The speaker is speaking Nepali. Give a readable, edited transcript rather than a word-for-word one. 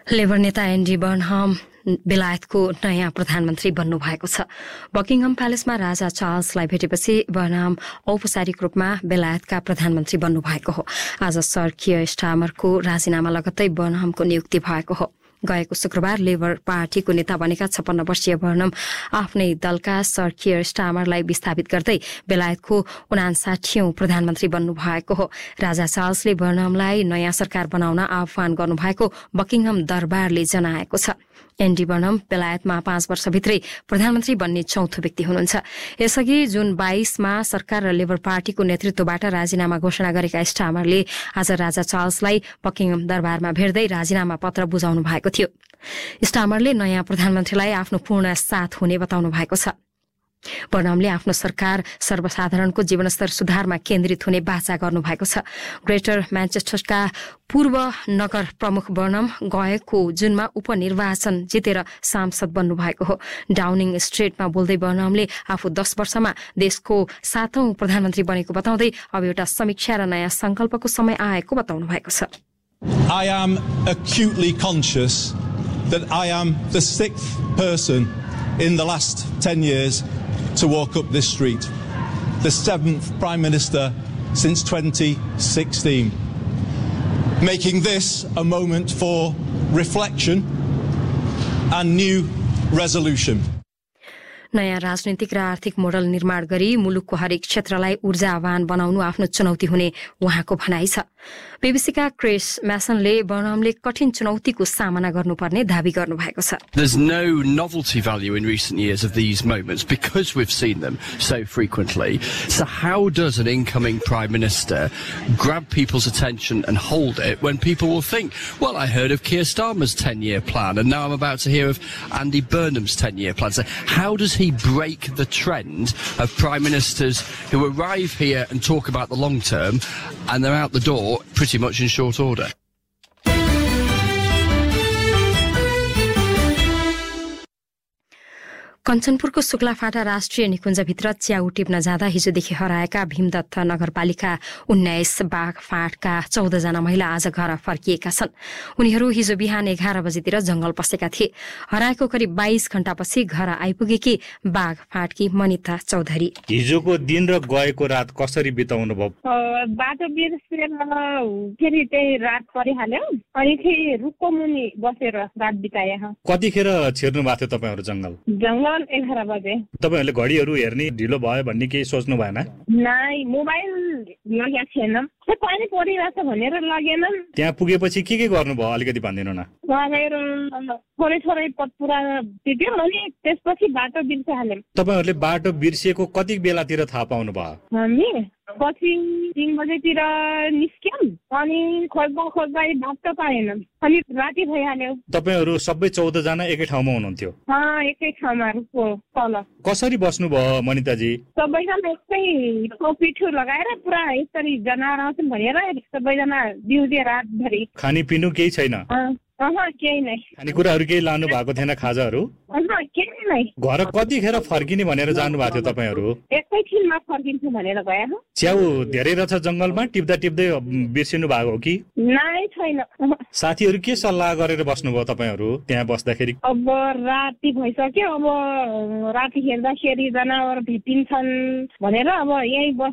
लेबर नेता एन्डी बर्नहम बेलायतको नयाँ प्रधानमन्त्री बन्नु भएको छ। बकिङहम प्यालेसमा राजा चार्ल्सलाई भेटेपछि बर्नहम औपचारिक रूपमा बेलायतका प्रधानमन्त्री बन्नु भएको हो। आज सर कियर स्टामरको राजीनामा लगत्तै बर्नहमको नियुक्ति भएको हो। गएको शुक्रबार लेबर पार्टीको नेता बनेका 56 वर्षीय बर्नहम आफ्नै दलका सर कियर स्टामरलाई विस्थापित गर्दै बेलायतको 59औं प्रधानमन्त्री बन्नु भएको हो। राजा चार्ल्सले बर्नहमलाई नयाँ सरकार बनाउन आह्वान गर्नुभएको बकिङहम दरबारले जनाएको छ। एन्डी बर्नहम बेलायतमा 5 वर्षभित्रै प्रधानमन्त्री बन्ने चौथो व्यक्ति हुनुहुन्छ। यसअघि जुन 22 मा सरकार र लेबर पार्टीको नेतृत्वबाट राजीनामा घोषणा गरेका स्टामरले आज राजा चार्ल्सलाई बकिङहम दरबारमा भेट्दै राजीनामा पत्र बुझाउनु भएको थियो। स्टामरले नयाँ प्रधानमन्त्रीलाई आफ्नो पूर्ण साथ हुने बताउनु भएको छ। बर्नहमले आफ्नो सरकार सर्वसाधारणको जीवनस्तर सुधारमा केन्द्रित हुने बाचा गर्नुभएको छ। ग्रेटर म्यानचेस्टरका पूर्व नगर प्रमुख बर्नहम गएको जुनमा उपनिर्वाचन जितेर सांसद बन्नुभएको हो। डाउनिङ स्ट्रिटमा बोल्दै बर्नहमले आफू 10 वर्षमा देशको 7औं प्रधानमन्त्री बनेको बताउँदै अब एउटा समीक्षा र नयाँ संकल्पको समय आएको बताउनु भएको छ। I am acutely conscious that I am the 6th person in the last 10 years to walk up this street, the 7th Prime Minister since 2016, making this a moment for reflection and new resolution. नयाँ राजनीतिक र आर्थिक मोडल निर्माण गरी मुलुकको हरेक क्षेत्रलाई ऊर्जावान बनाउनु आफ्नो चुनौती हुने उहाँको भनाइ छ। बीबीसीका क्रिस म्यासनले बर्नहमले कठिन चुनौतीको सामना गर्नुपर्ने दाबी गर्नुभएको छ। There's no novelty value in recent years of these moments because we've seen them so frequently. So how does an incoming Prime Minister grab people's attention and hold it when people will think, well, I heard of Keir Starmer's 10-year plan and now I'm about to hear of Andy Burnham's 10-year plan. So how does he break the trend of Prime Ministers who arrive here and talk about the long term and they're out the door pretty much in short order? कञ्चनपुरको Shuklaphanta राष्ट्रिय निकुञ्जभित्र च्याउ टिप्न जाँदा हिजोदेखि हराएका भीमदत्त नगरपालिका 19 बाघफाटका 14 जना महिला आज घर फर्किएका छन्। उनीहरू हिजो बिहान 11 बजेतिर जंगल पसेका थिए। हराएको करिब 22 घण्टापछि घर आइपुगेकी बाघफाटकी मनिता चौधरी। हिजोको दिन र गएको रात कसरी बिताउनु भयो? बाटो बिर्सेर फेरि त्यही रात परिहाल्यो अनि फेरि रुखको मुनि बसेर रात बिताए। कतिखेर छिर्नु भएको थियो तपाईहरु जंगल? 11 बजे। तपाईहरुले घडीहरु हेर्ने ढिलो भयो भन्ने केही सोच्नु भएन? नाइ, मोबाइल लगेको छैन। पानी परिरहेछ भनेर लगेन। त्यहाँ पुगेपछि के गर्नुभयो अलिकति भनिदिनु न। थोरै पुरा टिप्यो अनि त्यसपछि बाटो बिर्सिहाल्यौं। तपाईहरुले बाटो बिर्सिएको कति बेलातिर थाहा पाउनु भयो? हामी पछि 3 बजेतिर निस्क्यौं अनि खोज्दा बाटो पाएन अनि राति भइहाल्यो। तपाईहरु सबै 14 जना एकै ठाउँमा हुनुहुन्थ्यो? एकै ठाउँमा तल। कसरी बस्नु भयो मनिताजी? सबैजना एकै पिठो लगाएर पुरा यसरी जनावर आउँछन् भनेर सबैजना दिउँदे रातभरि। खानेपिनु केही छैन? केही नै। खानेकुराहरू केही लानु भएको थिएन खाजाहरू? केही नै। घर कतिखेर फर्किने भनेर जानु भएको थियो तपाईहरु? एकैछिनमा फर्किन्छु भनेर गए। च्याउ धेरै रहेछ जंगलमा, टिप्दा बिर्सिनु भएको हो कि? नाइ छैन। साथीहरु के सल्लाह गरेर बस्नुभयो तपाईहरु त्यहाँ बस्दाखेरि? अब राति भइसक्यो, अब राति हेर्दाखेरि जनावर भेटिन्छन् भनेर अब यही